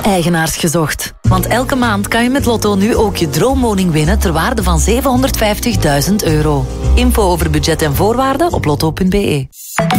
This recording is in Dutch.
eigenaars gezocht. Want elke maand kan je met Lotto nu ook je droomwoning winnen ter waarde van €750.000. Info over budget en voorwaarden op lotto.be.